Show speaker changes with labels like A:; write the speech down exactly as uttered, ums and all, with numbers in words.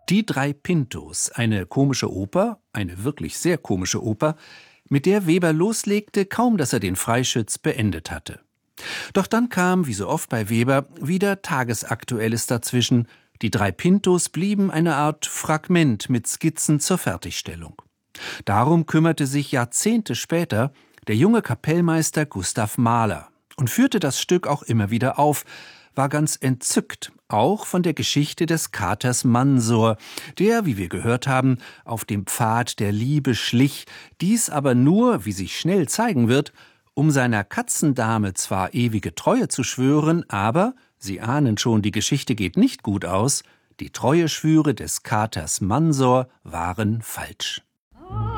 A: Die drei Pintos, eine komische Oper, eine wirklich sehr komische Oper, mit der Weber loslegte, kaum dass er den Freischütz beendet hatte. Doch dann kam, wie so oft bei Weber, wieder Tagesaktuelles dazwischen. Die drei Pintos blieben eine Art Fragment mit Skizzen zur Fertigstellung. Darum kümmerte sich Jahrzehnte später der junge Kapellmeister Gustav Mahler und führte das Stück auch immer wieder auf, war ganz entzückt, auch von der Geschichte des Katers Mansor, der, wie wir gehört haben, auf dem Pfad der Liebe schlich, dies aber nur, wie sich schnell zeigen wird, um seiner Katzendame zwar ewige Treue zu schwören, aber, Sie ahnen schon, die Geschichte geht nicht gut aus, die Treueschwüre des Katers Mansor waren falsch.